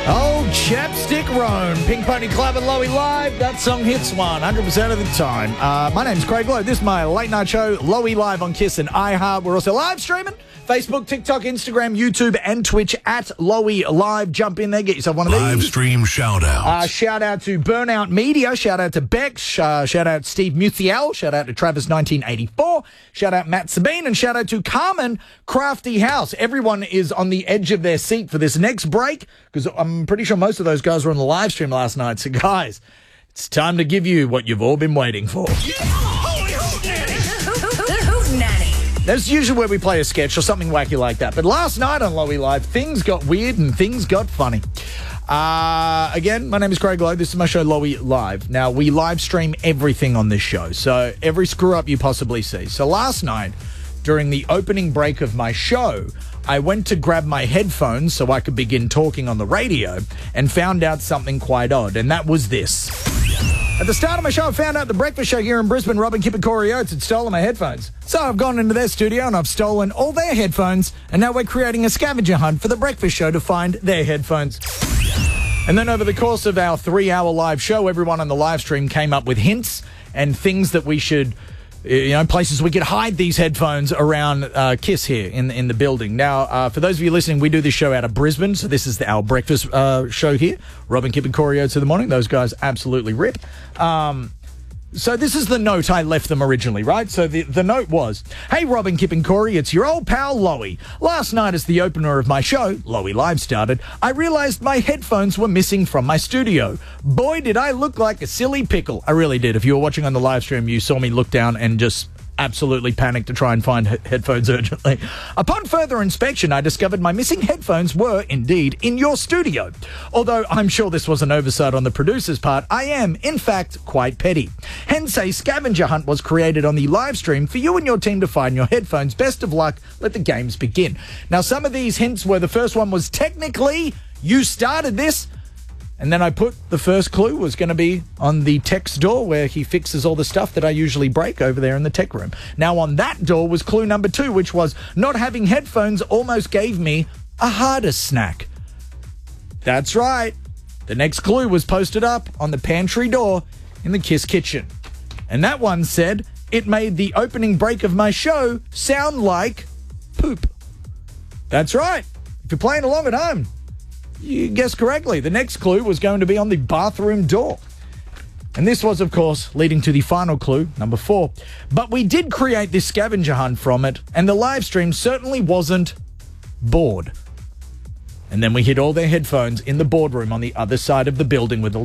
Old Chapstick Roan, Pink Pony Club and Lowy Live. That song hits 100% of the time. My name's Craig Lowe. This is my late night show, Lowy Live on Kiss and iHeart. We're also live streaming Facebook, TikTok, Instagram, YouTube, and Twitch at Lowy Live. Jump in there, get yourself one of these. Live stream shout-outs. Shout out to Burnout Media. Shout out to Bex. Shout out Steve Musial. Shout out to Travis1984. Shout out Matt Sabine. And shout out to Carmen Crafty House. Everyone is on the edge of their seat for this next break because I'm pretty sure most of those guys were on the live stream last night. So, guys, it's time to give you what you've all been waiting for. That's usually where we play a sketch or something wacky like that. But last night on Lowy Live, things got weird and things got funny. Again, my name is Craig Lowe. This is my show, Lowy Live. Now, we live stream everything on this show, so every screw-up you possibly see. So last night, during the opening break of my show, I went to grab my headphones so I could begin talking on the radio and found out something quite odd, and that was this. At the start of my show, I found out the breakfast show here in Brisbane, Robin, Kip and Corey Oates had stolen my headphones. So I've gone into their studio and I've stolen all their headphones, and now we're creating a scavenger hunt for the breakfast show to find their headphones. And then over the course of our 3-hour live show, everyone on the live stream came up with hints and things that we should, places we could hide these headphones around Kiss here in the building. Now, for those of you listening, we do this show out of Brisbane, so this is our breakfast show here. Robin, Kip and Corey Oates in the morning. Those guys absolutely rip. So this is the note I left them originally, right? So the note was, "Hey, Robin, Kip and Corey, it's your old pal, Lowy. Last night as the opener of my show, Lowy Live started, I realized my headphones were missing from my studio. Boy, did I look like a silly pickle." I really did. If you were watching on the live stream, you saw me look down and just absolutely panicked to try and find headphones urgently. Upon further inspection, I discovered my missing headphones were indeed in your studio. Although I'm sure this was an oversight on the producer's part, I am, in fact, quite petty. Hence, a scavenger hunt was created on the live stream for you and your team to find your headphones. Best of luck. Let the games begin. Now, some of these hints were, the first one was technically, you started this. And then I put the first clue was going to be on the tech's door where he fixes all the stuff that I usually break over there in the tech room. Now, on that door was clue number 2, which was not having headphones almost gave me a harder snack. That's right. The next clue was posted up on the pantry door in the Kiss kitchen. And that one said, it made the opening break of my show sound like poop. That's right. If you're playing along at home, you guessed correctly. The next clue was going to be on the bathroom door. And this was, of course, leading to the final clue, number 4. But we did create this scavenger hunt from it, and the live stream certainly wasn't bored. And then we hid all their headphones in the boardroom on the other side of the building with